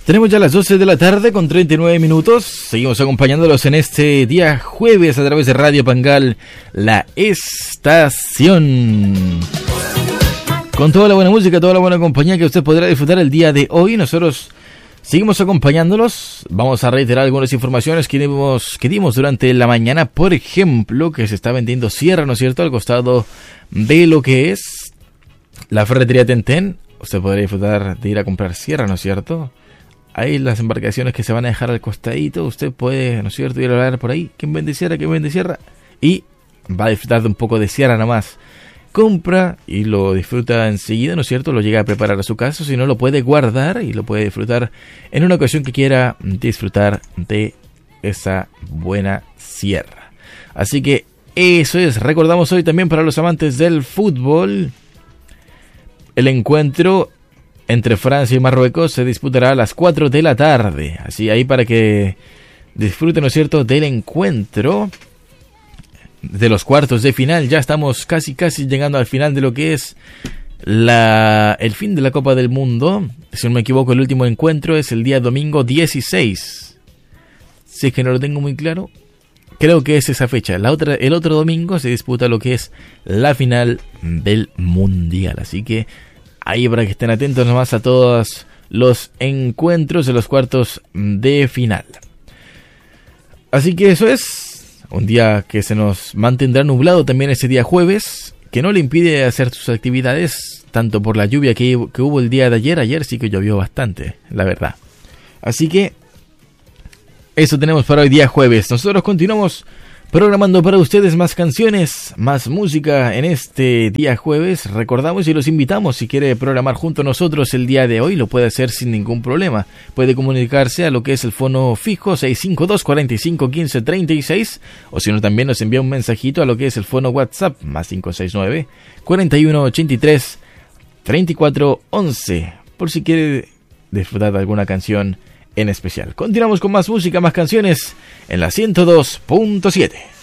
Tenemos ya las 12 de la tarde con 39 minutos. Seguimos acompañándolos en este día jueves a través de Radio Pangal, la estación. Con toda la buena música, toda la buena compañía que usted podrá disfrutar el día de hoy. Nosotros seguimos acompañándolos. Vamos a reiterar algunas informaciones que dimos durante la mañana. Por ejemplo, que se está vendiendo sierra, ¿no es cierto?, al costado de lo que es la ferretería Tentén. Usted podrá disfrutar de ir a comprar sierra, ¿no es cierto? Hay las embarcaciones que se van a dejar al costadito. Usted puede, ¿no es cierto?, ir a hablar por ahí. ¿Quién vende sierra? ¿Quién vende sierra? Y va a disfrutar de un poco de sierra nomás. Compra y lo disfruta enseguida, ¿no es cierto? Lo llega a preparar a su casa. Si no, lo puede guardar y lo puede disfrutar en una ocasión que quiera disfrutar de esa buena sierra. Así que eso es. Recordamos hoy también para los amantes del fútbol, el encuentro entre Francia y Marruecos se disputará a las 4 de la tarde. Así ahí para que disfruten, ¿no es cierto?, del encuentro de los cuartos de final. Ya estamos casi llegando al final de lo que es el fin de la Copa del Mundo. Si no me equivoco, el último encuentro es el día domingo 16. Si es que no lo tengo muy claro, creo que es esa fecha. El otro domingo se disputa lo que es la final del Mundial. Así que ahí para que estén atentos nomás a todos los encuentros de los cuartos de final. Así que eso es un día que se nos mantendrá nublado también ese día jueves, que no le impide hacer sus actividades, tanto por la lluvia que hubo el día de ayer. Ayer sí que llovió bastante, la verdad. Así que eso tenemos para hoy día jueves. Nosotros continuamos programando para ustedes más canciones, más música en este día jueves. Recordamos y los invitamos, si quiere programar junto a nosotros el día de hoy, lo puede hacer sin ningún problema. Puede comunicarse a lo que es el fono fijo 652-4515-36, o si no también nos envía un mensajito a lo que es el fono WhatsApp más 569-4183-3411, por si quiere disfrutar de alguna canción en especial. Continuamos con más música, más canciones en la 102.7.